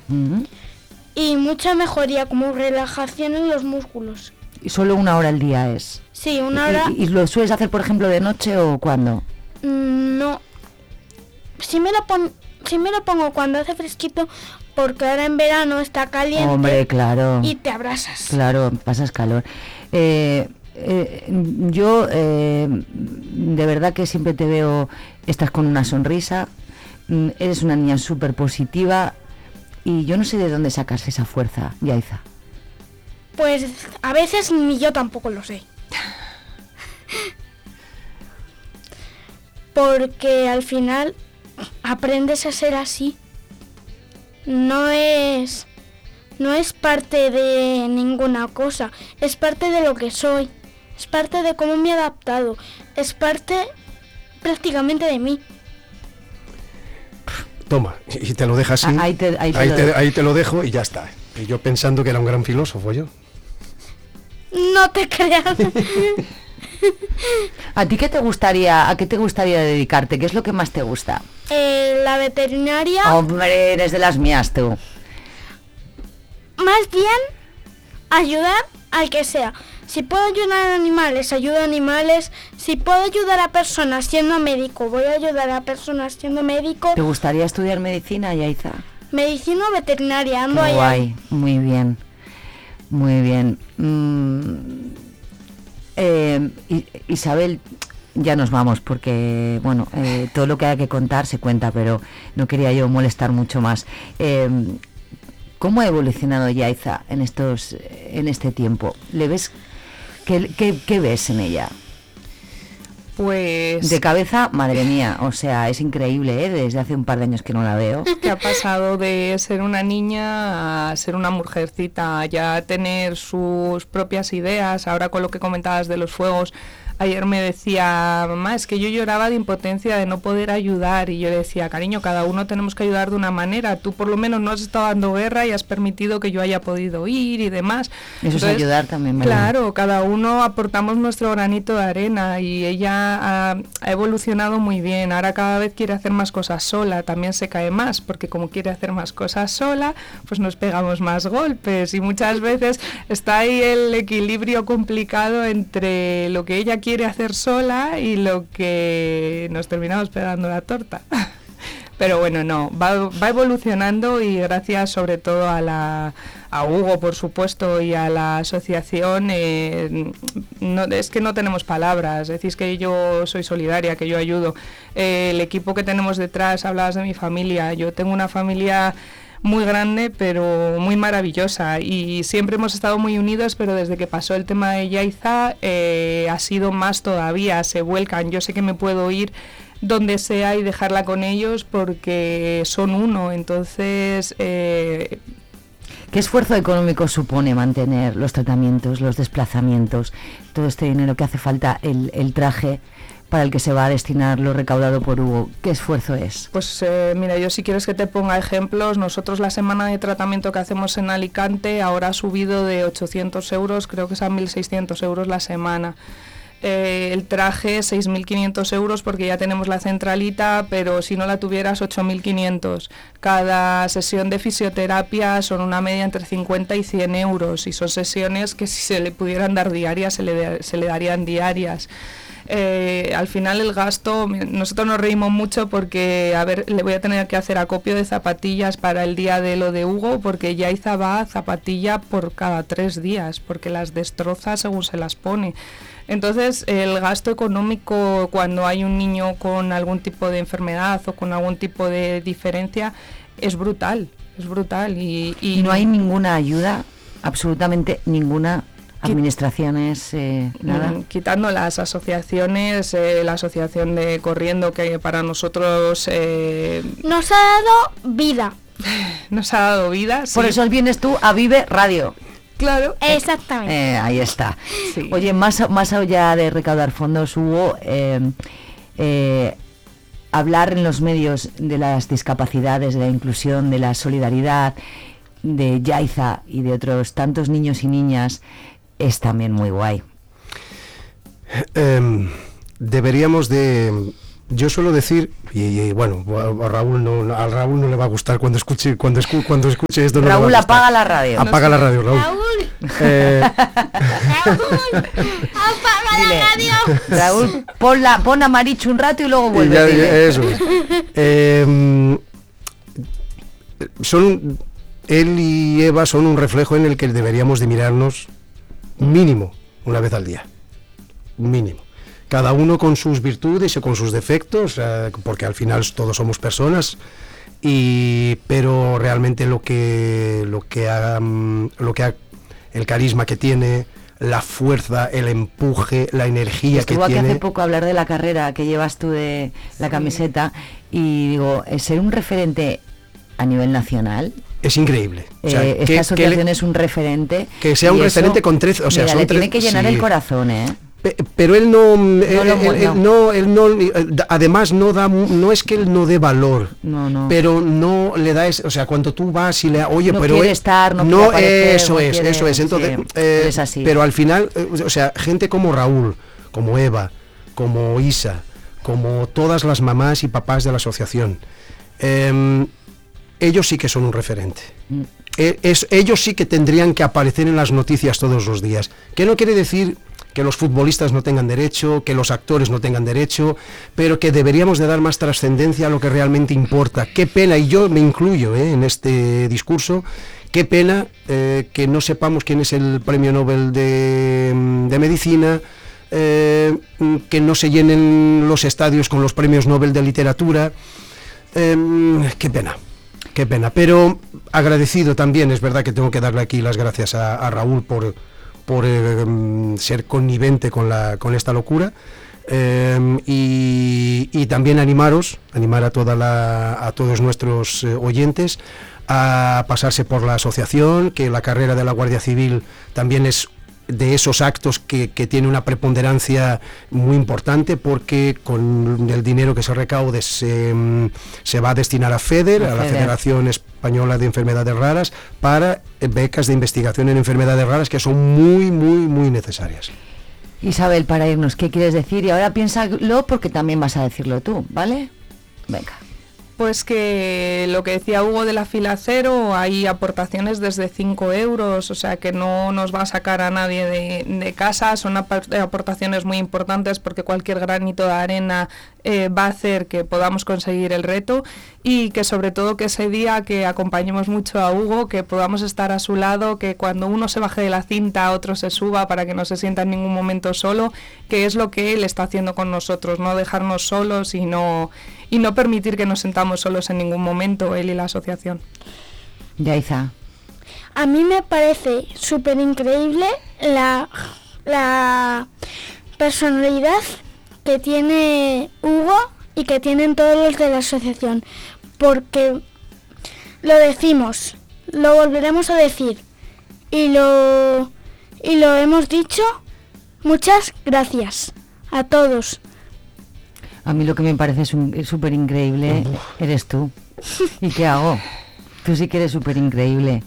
Uh-huh. Y mucha mejoría, como relajación en los músculos. ¿Y solo 1 hora al día es? Sí, 1 hora. ¿Y lo sueles hacer, por ejemplo, de noche o cuándo? No. Sí me lo pongo cuando hace fresquito, porque ahora en verano está caliente. Hombre, claro. Y te abrasas. Claro, pasas calor. Yo de verdad que siempre te veo, estás con una sonrisa, eres una niña súper positiva y yo no sé de dónde sacas esa fuerza, Yaiza. Pues a veces ni yo tampoco lo sé. Porque al final aprendes a ser así. No es parte de ninguna cosa, es parte de lo que soy, es parte de cómo me he adaptado, es parte prácticamente de mí. Toma, y te lo dejas así, ahí te lo dejo y ya está. Y yo pensando que era un gran filósofo, yo. No te creas. ¿A qué te gustaría dedicarte? ¿Qué es lo que más te gusta? La veterinaria. Hombre, eres de las mías tú. Más bien, ayudar al que sea. Si puedo ayudar a animales, ayudo a animales. Si puedo ayudar a personas siendo médico, voy a ayudar a personas siendo médico. ¿Te gustaría estudiar medicina, Yaiza? Medicina o veterinaria, ando ahí. Guay, muy bien. Muy bien. Isabel, ya nos vamos porque, bueno, todo lo que hay que contar se cuenta, pero no quería yo molestar mucho más. ¿Cómo ha evolucionado Yaiza en este tiempo? ¿Le ves? ¿Qué ves en ella? Pues... De cabeza, madre mía, o sea, es increíble, ¿eh? Desde hace un par de años que no la veo. Que ha pasado de ser una niña a ser una mujercita, ya tener sus propias ideas. Ahora con lo que comentabas de los fuegos, ayer me decía, mamá, es que yo lloraba de impotencia de no poder ayudar, y yo le decía, cariño, cada uno tenemos que ayudar de una manera, tú por lo menos no has estado dando guerra y has permitido que yo haya podido ir y demás. Eso entonces, es ayudar también, ¿verdad? Claro, cada uno aportamos nuestro granito de arena y ella ha evolucionado muy bien. Ahora cada vez quiere hacer más cosas sola, también se cae más, porque como quiere hacer más cosas sola, pues nos pegamos más golpes, y muchas veces está ahí el equilibrio complicado entre lo que ella quiere hacer sola y lo que nos terminamos pegando la torta. Pero bueno, no, va evolucionando, y gracias sobre todo a Hugo, por supuesto, y a la asociación, no, es que no tenemos palabras. Decís que yo soy solidaria, que yo ayudo. El equipo que tenemos detrás, hablabas de mi familia, yo tengo una familia muy grande pero muy maravillosa, y siempre hemos estado muy unidos, pero desde que pasó el tema de Yaiza ha sido más todavía, se vuelcan. Yo sé que me puedo ir donde sea y dejarla con ellos porque son uno, entonces... ¿Qué esfuerzo económico supone mantener los tratamientos, los desplazamientos, todo este dinero que hace falta, el traje para el que se va a destinar lo recaudado por Hugo? ¿Qué esfuerzo es? Pues mira, yo si quieres que te ponga ejemplos, nosotros la semana de tratamiento que hacemos en Alicante ahora ha subido de 800 euros, creo que es a 1.600 euros la semana. El traje 6.500 euros porque ya tenemos la centralita, pero si no la tuvieras 8.500. Cada sesión de fisioterapia son una media entre 50 y 100 euros, y son sesiones que si se le pudieran dar diarias se le darían diarias. Al final el gasto, nosotros nos reímos mucho porque, a ver, le voy a tener que hacer acopio de zapatillas para el día de lo de Hugo, porque Yaiza va a zapatilla por cada 3 días, porque las destroza según se las pone. Entonces el gasto económico cuando hay un niño con algún tipo de enfermedad o con algún tipo de diferencia es brutal, y no hay ninguna ayuda, absolutamente ninguna. Administraciones, nada. Quitando las asociaciones, la asociación de Corriendo, que para nosotros nos ha dado vida. Nos ha dado vida. Por sí. eso vienes tú a Vive Radio. Claro. Exactamente. Ahí está. Sí. Oye, más allá de recaudar fondos, Hugo, hablar en los medios de las discapacidades, de la inclusión, de la solidaridad, de Yaiza y de otros tantos niños y niñas es también muy guay. Deberíamos de yo suelo decir, y bueno, a Raúl no le va a gustar cuando escuche esto. Raúl, apaga la radio. Apaga la radio, Raúl. Raúl, apaga la radio. Raúl, pon a Marichu un rato y luego vuelve. Eso es. Él y Eva son un reflejo en el que deberíamos de mirarnos mínimo una vez al día. Mínimo. Cada uno con sus virtudes y con sus defectos, porque al final todos somos personas, pero realmente lo que el carisma que tiene, la fuerza, el empuje, la energía que tiene. Estuvo aquí hace poco a hablar de la carrera que llevas tú de la camiseta, y digo, ser un referente a nivel nacional es increíble. O sea, esta asociación es un referente. Que sea un referente con 13, o sea, mira, le tiene que llenar el corazón, Pero él además no es que él no dé valor, pero no le da, o sea, cuando tú vas y oye, no pero quiere estar, no quiere aparecer, eso es, entonces, sí, es así. Pero al final, o sea, gente como Raúl, como Eva, como Isa, como todas las mamás y papás de la asociación, ellos sí que son un referente. Ellos sí que tendrían que aparecer en las noticias todos los días, que no quiere decir que los futbolistas no tengan derecho, que los actores no tengan derecho, pero que deberíamos de dar más trascendencia a lo que realmente importa. Qué pena, y yo me incluyo en este discurso, qué pena que no sepamos quién es el premio Nobel de Medicina, que no se llenen los estadios con los premios Nobel de Literatura. Qué pena, pero agradecido también, es verdad que tengo que darle aquí las gracias a Raúl por ser connivente con esta locura, y también animar a todos nuestros oyentes a pasarse por la asociación, que la carrera de la Guardia Civil también es de esos actos que tiene una preponderancia muy importante, porque con el dinero que se recaude se va a destinar a FEDER, a la Federación Española de Enfermedades Raras, para becas de investigación en enfermedades raras, que son muy, muy, muy necesarias. Isabel, para irnos, ¿qué quieres decir? Y ahora piénsalo, porque también vas a decirlo tú, ¿vale? Venga. Pues que lo que decía Hugo de la fila cero, hay aportaciones desde 5 euros, o sea que no nos va a sacar a nadie de casa, son aportaciones muy importantes, porque cualquier granito de arena va a hacer que podamos conseguir el reto, y que sobre todo que ese día que acompañemos mucho a Hugo, que podamos estar a su lado, que cuando uno se baje de la cinta otro se suba, para que no se sienta en ningún momento solo, que es lo que él está haciendo con nosotros, no dejarnos solos y no permitir que nos sentamos solos en ningún momento, él y la asociación. Yaiza. A mí me parece súper increíble la personalidad que tiene Hugo y que tienen todos los de la asociación, porque lo decimos, lo volveremos a decir y lo hemos dicho. Muchas gracias a todos. A mí lo que me parece súper increíble eres tú. ¿Y qué hago? Tú sí que eres súper increíble.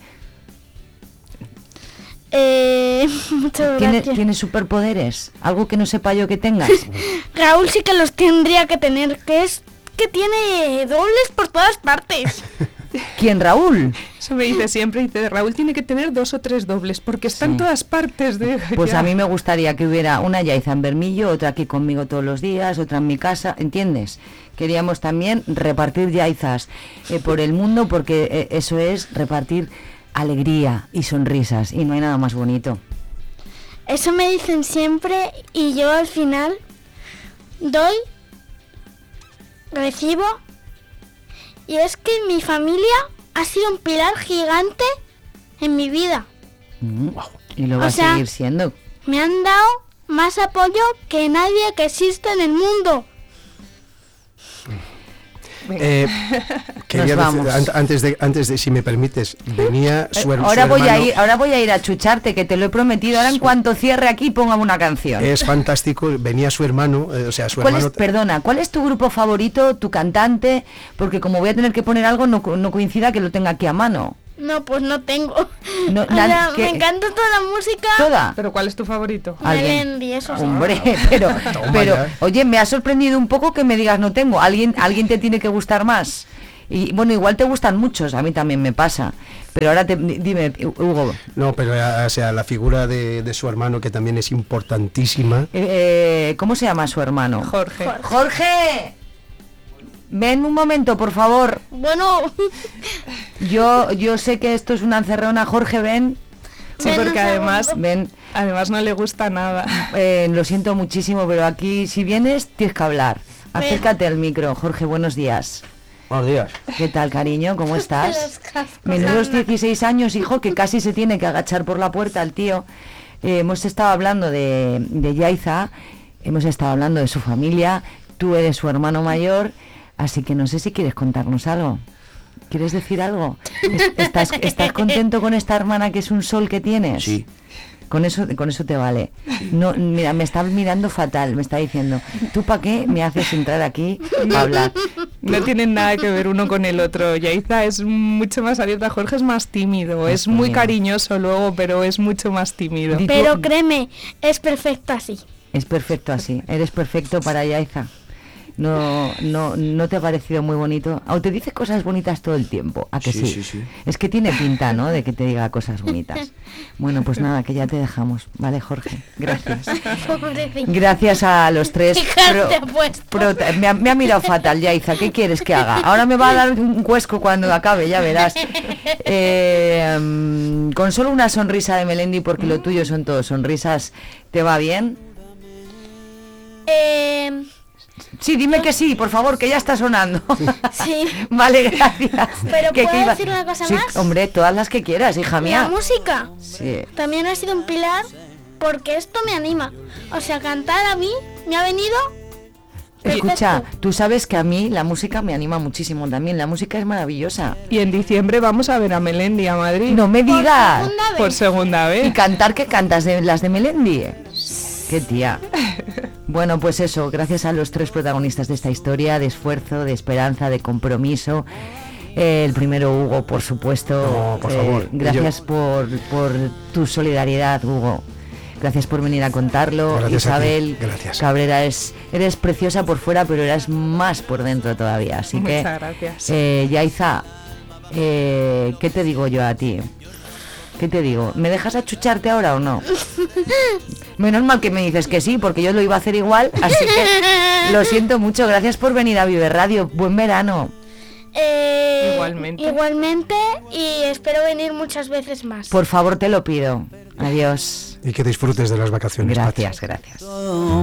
Muchas gracias. ¿Tienes superpoderes? ¿Algo que no sepa yo que tengas? Raúl sí que los tendría que tener, que es que tiene dobles por todas partes. ¿Quién, Raúl? Eso me dice siempre, dice, Raúl tiene que tener 2 o 3 dobles, porque está en todas partes. Pues a mí me gustaría que hubiera una Yaiza en Bermillo, otra aquí conmigo todos los días, otra en mi casa, ¿entiendes? Queríamos también repartir Yaizas por el mundo, porque eso es repartir alegría y sonrisas, y no hay nada más bonito. Eso me dicen siempre, y yo al final doy, recibo. Y es que mi familia ha sido un pilar gigante en mi vida. Y lo va a seguir siendo. Me han dado más apoyo que nadie que existe en el mundo. Quería decir, antes de, si me permites, venía su hermano. Ahora voy a ir a chucharte, que te lo he prometido. Ahora en cuanto cierre aquí, póngame una canción. Es fantástico. Venía su hermano, ¿Cuál es tu grupo favorito, tu cantante? Porque como voy a tener que poner algo, no coincida que lo tenga aquí a mano. No, pues no tengo. No, O sea, ¿qué? me encanta toda la música. ¿Toda? ¿Pero cuál es tu favorito? ¿Alguien? Melendi, eso sí. Hombre, pero, ya. oye, me ha sorprendido un poco que me digas no tengo. ¿Alguien te tiene que gustar más? Y bueno, igual te gustan muchos, a mí también me pasa. Pero ahora dime, Hugo. No, pero o sea, la figura de su hermano, que también es importantísima. ¿Cómo se llama su hermano? Jorge. ¡Jorge! Ven un momento, por favor. Bueno, Yo sé que esto es una encerrona. Jorge, ven. Sí, Ven un porque además, Ven. además no le gusta nada. Lo siento muchísimo, pero aquí si vienes tienes que hablar. Acércate al micro. Jorge, buenos días. Buenos días. ¿Qué tal, cariño? ¿Cómo los estás? cascos. Menudos 16 años, hijo, que casi se tiene que agachar por la puerta el tío. Hemos estado hablando de Yaiza, hemos estado hablando de su familia, tú eres su hermano mayor, así que no sé si quieres contarnos algo. ¿Quieres decir algo? ¿Estás contento con esta hermana que es un sol que tienes? Sí. Con eso te vale. No, mira, me está mirando fatal, me está diciendo, ¿tú para qué me haces entrar aquí a hablar? No tienen nada que ver uno con el otro. Yaiza es mucho más abierta, Jorge es más tímido, Más es muy tímido. cariñoso luego, pero es mucho más tímido. Di- Pero créeme, es perfecto así. Es perfecto así, eres perfecto para Yaiza. No te ha parecido muy bonito. O te dice cosas bonitas todo el tiempo, ¿a que sí? Sí, sí, sí. Es que tiene pinta, ¿no?, de que te diga cosas bonitas. Bueno, pues nada, que ya te dejamos. Vale, Jorge, gracias. Pobrecito. Gracias a los tres. Fíjate, te ha puesto. Me ha mirado fatal, Yaiza, ¿qué quieres que haga? Ahora me va a dar un cuesco cuando acabe, ya verás. Con solo una sonrisa de Melendi, porque lo tuyo son todo sonrisas, ¿te va bien? Sí, dime que sí, por favor, que ya está sonando. Sí. Vale, gracias. Pero ¿Qué ¿puedo iba? decir una cosa Sí, más? hombre, todas las que quieras, hija La mía. música Sí. también ha sido un pilar porque esto me anima. O sea, cantar a mí me ha venido. Escucha, perfecto. tú sabes que a mí la música me anima muchísimo también. La música es maravillosa. Y en diciembre vamos a ver a Melendi a Madrid. No me Por digas. segunda vez. Por segunda ¿Y vez. cantar qué cantas? ¿Las de Melendi? Qué tía. Bueno, pues eso, gracias a los tres protagonistas de esta historia, de esfuerzo, de esperanza, de compromiso. El primero, Hugo, por supuesto. No, por favor. Gracias por tu solidaridad, Hugo. Gracias por venir a contarlo. Gracias a ti. Isabel Gracias. Cabrera, eres preciosa por fuera, pero eres más por dentro todavía. Así que, Muchas gracias. Yaiza, ¿qué te digo yo a ti? ¿Qué te digo? ¿Me dejas achucharte ahora o no? Menos mal que me dices que sí, porque yo lo iba a hacer igual, así que lo siento mucho. Gracias por venir a Vive Radio. Buen verano. Igualmente. Igualmente, y espero venir muchas veces más. Por favor, te lo pido. Adiós. Y que disfrutes de las vacaciones. Pati. Gracias, gracias.